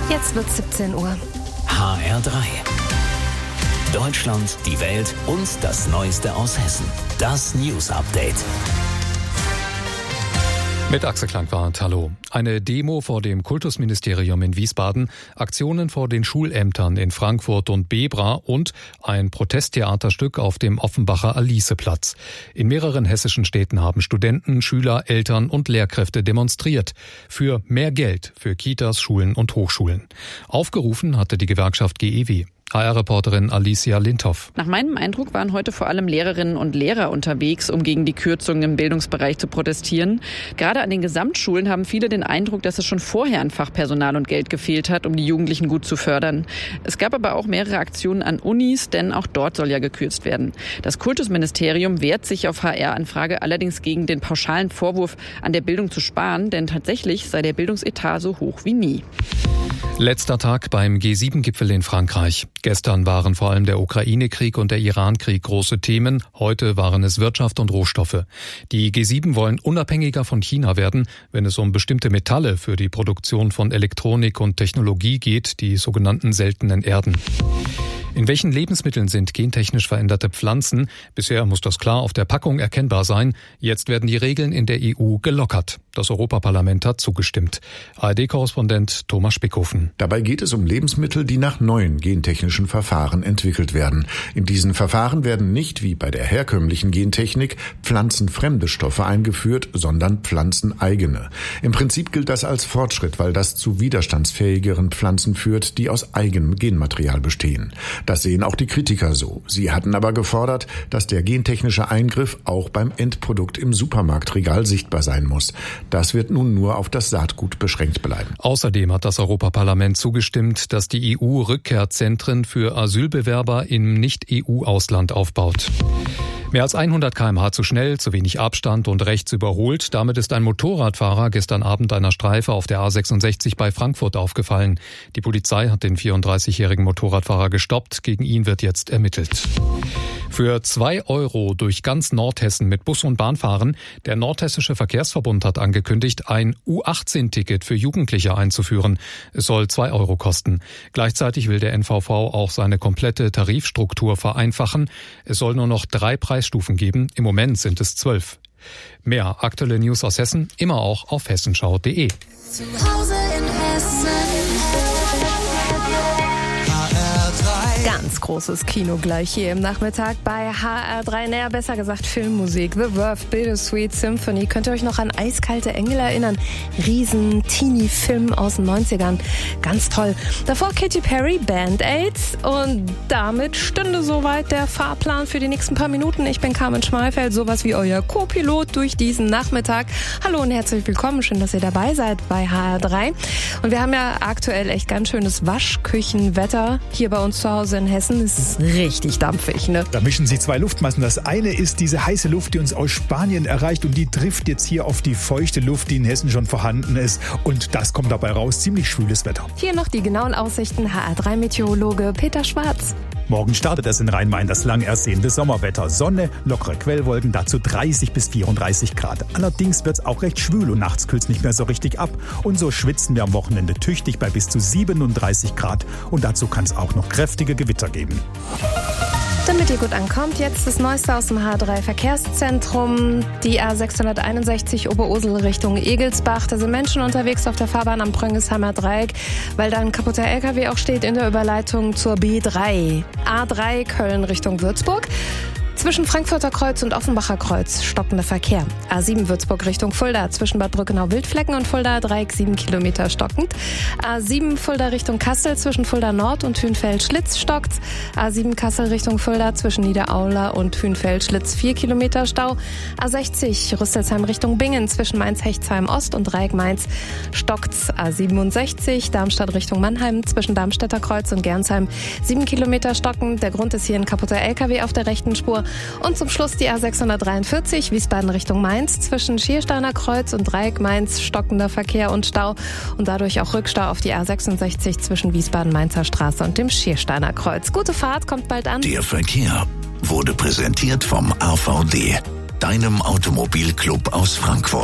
Jetzt wird 17 Uhr. HR3. Deutschland, die Welt und das Neueste aus Hessen. Das News Update. Mit Axel Klangwart, hallo. Eine Demo vor dem Kultusministerium in Wiesbaden, Aktionen vor den Schulämtern in Frankfurt und Bebra und ein Protesttheaterstück auf dem Offenbacher Aliceplatz. In mehreren hessischen Städten haben Studenten, Schüler, Eltern und Lehrkräfte demonstriert. Für mehr Geld für Kitas, Schulen und Hochschulen. Aufgerufen hatte die Gewerkschaft GEW. HR-Reporterin Alicia Lindhoff. Nach meinem Eindruck waren heute vor allem Lehrerinnen und Lehrer unterwegs, um gegen die Kürzungen im Bildungsbereich zu protestieren. Gerade an den Gesamtschulen haben viele den Eindruck, dass es schon vorher an Fachpersonal und Geld gefehlt hat, um die Jugendlichen gut zu fördern. Es gab aber auch mehrere Aktionen an Unis, denn auch dort soll ja gekürzt werden. Das Kultusministerium wehrt sich auf HR-Anfrage allerdings gegen den pauschalen Vorwurf, an der Bildung zu sparen, denn tatsächlich sei der Bildungsetat so hoch wie nie. Letzter Tag beim G7-Gipfel in Frankreich. Gestern waren vor allem der Ukraine-Krieg und der Iran-Krieg große Themen. Heute waren es Wirtschaft und Rohstoffe. Die G7 wollen unabhängiger von China werden, wenn es um bestimmte Metalle für die Produktion von Elektronik und Technologie geht, die sogenannten seltenen Erden. In welchen Lebensmitteln sind gentechnisch veränderte Pflanzen? Bisher muss das klar auf der Packung erkennbar sein. Jetzt werden die Regeln in der EU gelockert. Das Europaparlament hat zugestimmt. ARD-Korrespondent Thomas Spickhofen. Dabei geht es um Lebensmittel, die nach neuen gentechnischen Verfahren entwickelt werden. In diesen Verfahren werden nicht wie bei der herkömmlichen Gentechnik pflanzenfremde Stoffe eingeführt, sondern pflanzeneigene. Im Prinzip gilt das als Fortschritt, weil das zu widerstandsfähigeren Pflanzen führt, die aus eigenem Genmaterial bestehen. Das sehen auch die Kritiker so. Sie hatten aber gefordert, dass der gentechnische Eingriff auch beim Endprodukt im Supermarktregal sichtbar sein muss. Das wird nun nur auf das Saatgut beschränkt bleiben. Außerdem hat das Europaparlament zugestimmt, dass die EU Rückkehrzentren für Asylbewerber im Nicht-EU-Ausland aufbaut. Mehr als 100 km/h zu schnell, zu wenig Abstand und rechts überholt. Damit ist ein Motorradfahrer gestern Abend einer Streife auf der A66 bei Frankfurt aufgefallen. Die Polizei hat den 34-jährigen Motorradfahrer gestoppt. Gegen ihn wird jetzt ermittelt. Für 2 € durch ganz Nordhessen mit Bus und Bahn fahren. Der Nordhessische Verkehrsverbund hat angekündigt, ein U18-Ticket für Jugendliche einzuführen. Es soll 2 € kosten. Gleichzeitig will der NVV auch seine komplette Tarifstruktur vereinfachen. Es soll nur noch 3 Preisstufen geben. Im Moment sind es 12. Mehr aktuelle News aus Hessen immer auch auf hessenschau.de. Zu Hause in Hessen. Ganz großes Kino gleich hier im Nachmittag bei HR3. Naja, besser gesagt Filmmusik. The Verve, Bittersweet Symphony. Könnt ihr euch noch an Eiskalte Engel erinnern? Riesen-Teenie-Film aus den 90ern. Ganz toll. Davor Katy Perry, Band-Aids. Und damit stünde soweit der Fahrplan für die nächsten paar Minuten. Ich bin Carmen Schmalfeld, sowas wie euer Co-Pilot durch diesen Nachmittag. Hallo und herzlich willkommen. Schön, dass ihr dabei seid bei HR3. Und wir haben ja aktuell echt ganz schönes Waschküchenwetter hier bei uns zu Hause in Hessen. Es ist richtig dampfig, ne? Da mischen sie 2 Luftmassen. Das eine ist diese heiße Luft, die uns aus Spanien erreicht und die trifft jetzt hier auf die feuchte Luft, die in Hessen schon vorhanden ist. Und das kommt dabei raus. Ziemlich schwüles Wetter. Hier noch die genauen Aussichten. HR3-Meteorologe Peter Schwarz. Morgen startet es in Rhein-Main das lang ersehnte Sommerwetter. Sonne, lockere Quellwolken, dazu 30 bis 34 Grad. Allerdings wird es auch recht schwül und nachts kühlt es nicht mehr so richtig ab. Und so schwitzen wir am Wochenende tüchtig bei bis zu 37 Grad. Und dazu kann es auch noch kräftige Gewitter geben. Damit ihr gut ankommt, jetzt das Neueste aus dem H3-Verkehrszentrum. Die A661 Oberursel Richtung Egelsbach. Da sind Menschen unterwegs auf der Fahrbahn am Pröngensheimer Dreieck, weil da ein kaputter LKW auch steht in der Überleitung zur B3. A3 Köln Richtung Würzburg. Zwischen Frankfurter Kreuz und Offenbacher Kreuz stockender Verkehr. A7 Würzburg Richtung Fulda. Zwischen Bad Brückenau-Wildflecken und Fulda-Dreieck 7 Kilometer stockend. A7 Fulda Richtung Kassel. Zwischen Fulda Nord und Hünfeld-Schlitz stockt. A7 Kassel Richtung Fulda. Zwischen Niederaula und Hünfeld-Schlitz 4 Kilometer Stau. A60 Rüsselsheim Richtung Bingen. Zwischen Mainz-Hechtsheim Ost und Dreieck Mainz stockt's. A67 Darmstadt Richtung Mannheim. Zwischen Darmstädter Kreuz und Gernsheim 7 Kilometer stockend. Der Grund ist hier ein kaputter LKW auf der rechten Spur. Und zum Schluss die A643 Wiesbaden Richtung Mainz. Zwischen Schiersteiner Kreuz und Dreieck Mainz stockender Verkehr und Stau. Und dadurch auch Rückstau auf die A66 zwischen Wiesbaden-Mainzer Straße und dem Schiersteiner Kreuz. Gute Fahrt, kommt bald an. Der Verkehr wurde präsentiert vom AVD, deinem Automobilclub aus Frankfurt.